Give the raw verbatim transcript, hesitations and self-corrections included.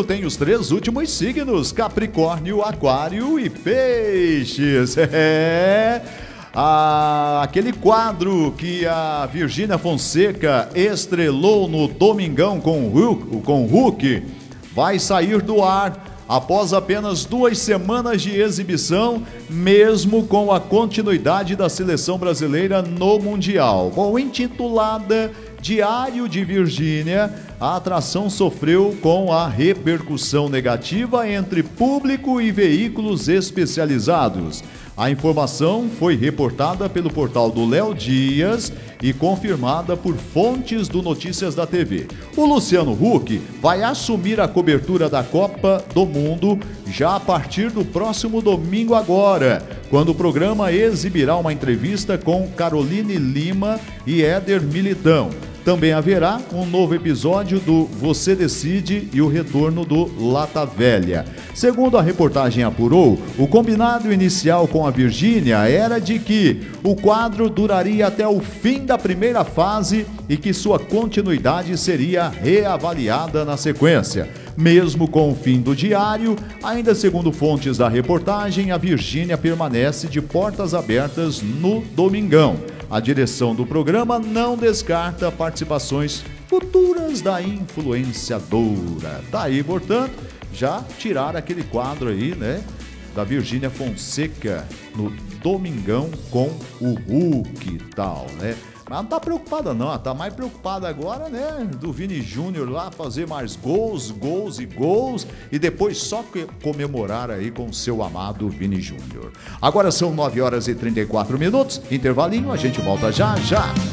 Júnior tem os três últimos signos: Capricórnio, Aquário e Peixes. É... Ah, aquele quadro que a Virgínia Fonseca estrelou no Domingão com o Hulk, com o Hulk vai sair do ar após apenas duas semanas de exibição, mesmo com a continuidade da seleção brasileira no Mundial. Bom, intitulada Diário de Virgínia, a atração sofreu com a repercussão negativa entre público e veículos especializados. A informação foi reportada pelo portal do Léo Dias e confirmada por fontes do Notícias da T V. O Luciano Huck vai assumir a cobertura da Copa do Mundo já a partir do próximo domingo agora, quando o programa exibirá uma entrevista com Caroline Lima e Éder Militão. Também haverá um novo episódio do Você Decide e o retorno do Lata Velha. Segundo a reportagem apurou, o combinado inicial com a Virgínia era de que o quadro duraria até o fim da primeira fase e que sua continuidade seria reavaliada na sequência. Mesmo com o fim do diário, ainda segundo fontes da reportagem, a Virgínia permanece de portas abertas no Domingão. A direção do programa não descarta participações futuras da influenciadora. Tá aí, portanto, já tiraram aquele quadro aí, né, da Virgínia Fonseca no Domingão com o Hulk e tal, né? Mas não tá preocupada não, ela tá mais preocupada agora, né, do Vini Júnior lá fazer mais gols, gols e gols e depois só comemorar aí com o seu amado Vini Júnior. Agora são nove horas e trinta e quatro minutos, intervalinho, a gente volta já já.